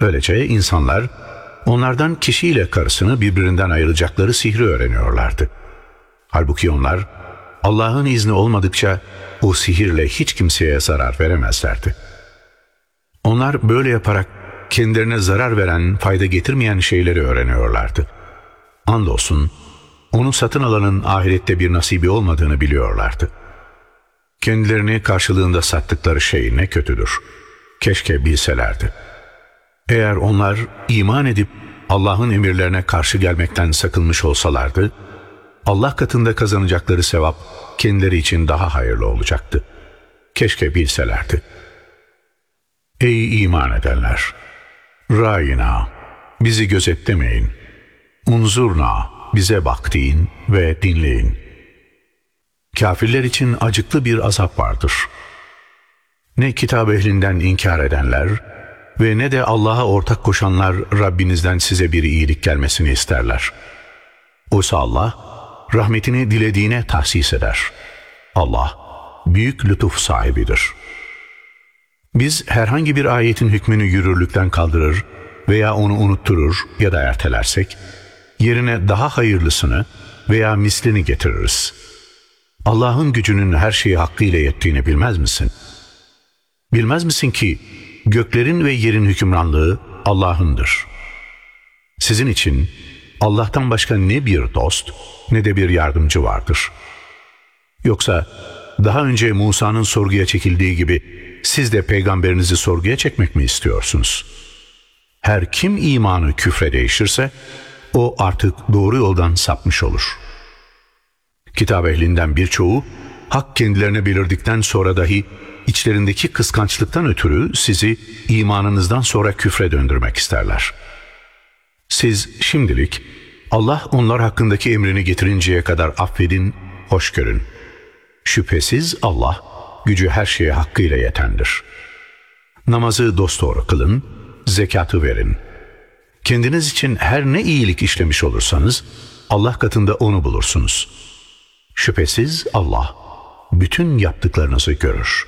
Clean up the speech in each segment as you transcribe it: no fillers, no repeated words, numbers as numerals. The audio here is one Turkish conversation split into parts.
Böylece insanlar onlardan kişiyle karısını birbirinden ayıracakları sihri öğreniyorlardı. Halbuki onlar Allah'ın izni olmadıkça o sihirle hiç kimseye zarar veremezlerdi. Onlar böyle yaparak kendilerine zarar veren, fayda getirmeyen şeyleri öğreniyorlardı. Andolsun onu satın alanın ahirette bir nasibi olmadığını biliyorlardı. Kendilerini karşılığında sattıkları şey ne kötüdür. Keşke bilselerdi. Eğer onlar iman edip Allah'ın emirlerine karşı gelmekten sakınmış olsalardı, Allah katında kazanacakları sevap kendileri için daha hayırlı olacaktı. Keşke bilselerdi. Ey iman edenler! Râina, bizi gözetlemeyin. Unzurna, bize bak deyin ve dinleyin. Kafirler için acıklı bir azap vardır. Ne kitap ehlinden inkar edenler ve ne de Allah'a ortak koşanlar Rabbinizden size bir iyilik gelmesini isterler. Oysa Allah rahmetini dilediğine tahsis eder. Allah büyük lütuf sahibidir. Biz herhangi bir ayetin hükmünü yürürlükten kaldırır veya onu unutturur ya da ertelersek, yerine daha hayırlısını veya mislini getiririz. Allah'ın gücünün her şeyi hakkıyla yettiğini bilmez misin? Bilmez misin ki göklerin ve yerin hükümranlığı Allah'ındır. Sizin için Allah'tan başka ne bir dost ne de bir yardımcı vardır. Yoksa daha önce Musa'nın sorguya çekildiği gibi siz de peygamberinizi sorguya çekmek mi istiyorsunuz? Her kim imanı küfre değişirse o artık doğru yoldan sapmış olur. Kitap ehlinden birçoğu hak kendilerine belirdikten sonra dahi içlerindeki kıskançlıktan ötürü sizi imanınızdan sonra küfre döndürmek isterler. Siz şimdilik Allah onlar hakkındaki emrini getirinceye kadar affedin, hoş görün. Şüphesiz Allah gücü her şeye hakkıyla yetendir. Namazı dosdoğru kılın, zekatı verin. Kendiniz için her ne iyilik işlemiş olursanız Allah katında onu bulursunuz. Şüphesiz Allah bütün yaptıklarınızı görür.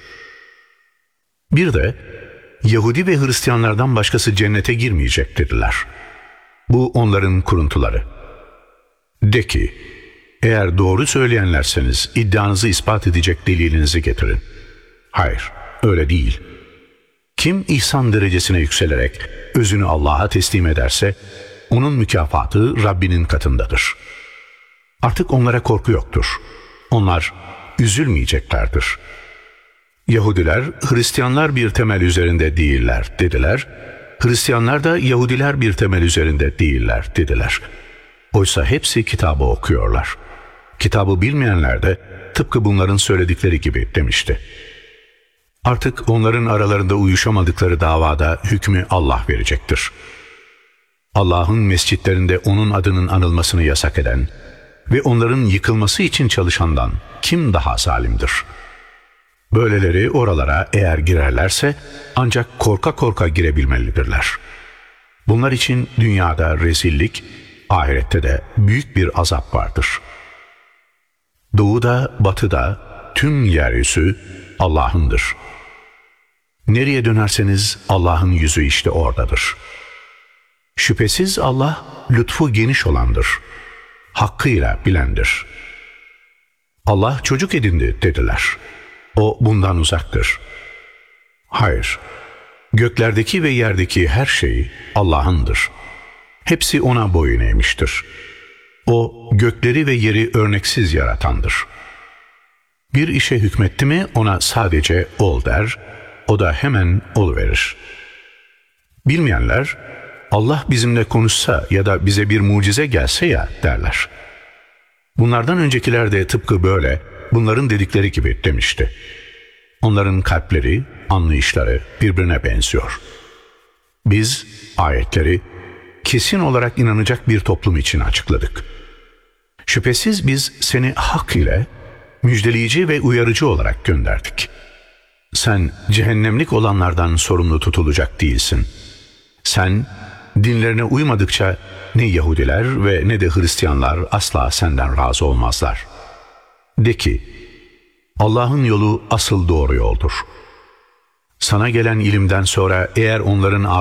Bir de Yahudi ve Hristiyanlardan başkası cennete girmeyecek dediler. Bu onların kuruntuları. De ki, eğer doğru söyleyenlerseniz iddianızı ispat edecek delilinizi getirin. Hayır, öyle değil. Kim ihsan derecesine yükselerek özünü Allah'a teslim ederse, onun mükafatı Rabbinin katındadır. Artık onlara korku yoktur. Onlar üzülmeyeceklerdir. Yahudiler, Hristiyanlar bir temel üzerinde değiller dediler. Hristiyanlar da Yahudiler bir temel üzerinde değiller dediler. Oysa hepsi kitabı okuyorlar. Kitabı bilmeyenler de tıpkı bunların söyledikleri gibi demişti. Artık onların aralarında uyuşamadıkları davada hükmü Allah verecektir. Allah'ın mescitlerinde onun adının anılmasını yasak eden ve onların yıkılması için çalışandan kim daha zalimdir? Böyleleri oralara eğer girerlerse ancak korka korka girebilmelidirler. Bunlar için dünyada rezillik, ahirette de büyük bir azap vardır. Doğuda, batıda, tüm yeryüzü Allah'ındır. Nereye dönerseniz Allah'ın yüzü işte oradadır. Şüphesiz Allah lütfu geniş olandır. Hakkıyla bilendir. Allah çocuk edindi dediler. O bundan uzaktır. Hayır, göklerdeki ve yerdeki her şey Allah'ındır. Hepsi ona boyun eğmiştir. O gökleri ve yeri örneksiz yaratandır. Bir işe hükmetti mi ona sadece ol der, o da hemen oluverir. Bilmeyenler, Allah bizimle konuşsa ya da bize bir mucize gelse ya derler. Bunlardan öncekiler de tıpkı böyle, bunların dedikleri gibi demişti. Onların kalpleri, anlayışları birbirine benziyor. Biz ayetleri kesin olarak inanacak bir toplum için açıkladık. Şüphesiz biz seni hak ile müjdeleyici ve uyarıcı olarak gönderdik. Sen cehennemlik olanlardan sorumlu tutulacak değilsin. Sen dinlerine uymadıkça ne Yahudiler ve ne de Hristiyanlar asla senden razı olmazlar. De ki, Allah'ın yolu asıl doğru yoldur. Sana gelen ilimden sonra eğer onların